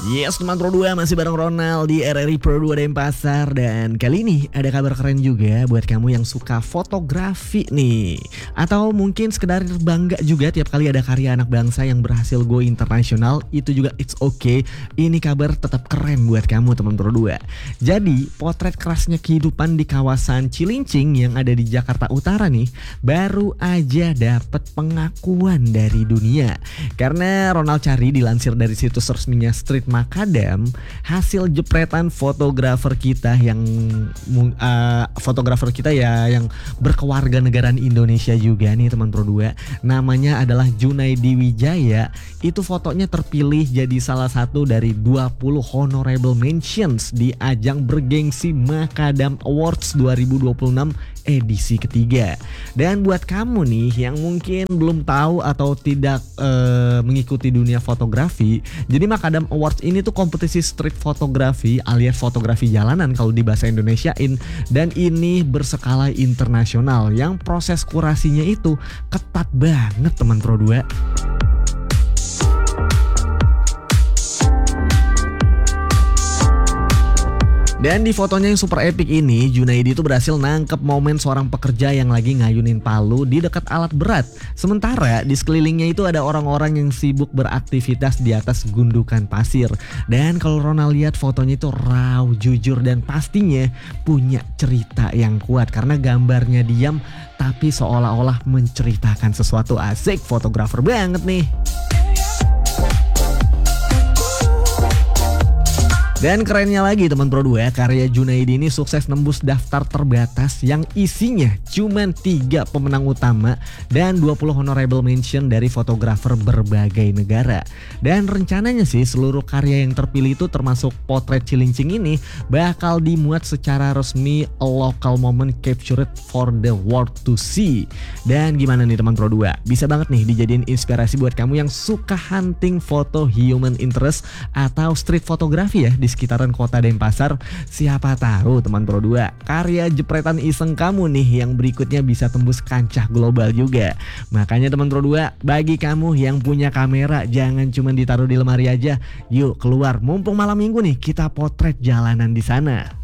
Yes, teman Pro 2 masih bareng Ronald di RRI Pro 2 Denpasar. Dan kali ini ada kabar keren juga buat kamu yang suka fotografi nih, atau mungkin sekedar bangga juga tiap kali ada karya anak bangsa yang berhasil go internasional. Itu juga it's okay. Ini kabar tetap keren buat kamu teman Pro 2. Jadi potret kerasnya kehidupan di kawasan Cilincing yang ada di Jakarta Utara nih baru aja dapat pengakuan dari dunia. Karena Ronald cari dilansir dari situs resminya Street Macadam, hasil jepretan fotografer kita yang yang berkewarganegaraan Indonesia juga nih teman Pro 2. Namanya adalah Junaidi Wijaya. Itu fotonya terpilih jadi salah satu dari 20 honorable mentions di ajang bergengsi Macadam Awards 2026 edisi ketiga. Dan buat kamu nih yang mungkin belum tahu atau tidak mengikuti dunia fotografi, jadi Macadam Awards ini tuh kompetisi street fotografi alias fotografi jalanan kalau di bahasa Indonesiain, dan ini berskala internasional yang proses kurasinya itu ketat banget teman Pro 2. Dan di fotonya yang super epic ini, Junaidi itu berhasil nangkep momen seorang pekerja yang lagi ngayunin palu di dekat alat berat. Sementara di sekelilingnya itu ada orang-orang yang sibuk beraktivitas di atas gundukan pasir. Dan kalau Ronald lihat fotonya itu raw, jujur, dan pastinya punya cerita yang kuat. Karena gambarnya diam tapi seolah-olah menceritakan sesuatu. Asik, fotografer banget nih. Dan kerennya lagi teman Pro 2, karya Junaidi ini sukses nembus daftar terbatas yang isinya cuman 3 pemenang utama dan 20 honorable mention dari fotografer berbagai negara. Dan rencananya sih seluruh karya yang terpilih itu termasuk potret Cilincing ini bakal dimuat secara resmi a local moment captured for the world to see. Dan gimana nih teman Pro 2? Bisa banget nih dijadiin inspirasi buat kamu yang suka hunting foto human interest atau street fotografi ya di sekitaran kota Denpasar. Siapa tahu teman Pro 2, karya jepretan iseng kamu nih yang berikutnya bisa tembus kancah global juga. Makanya teman Pro 2, bagi kamu yang punya kamera jangan cuma ditaruh di lemari aja. Yuk keluar, mumpung malam minggu nih, kita potret jalanan di sana.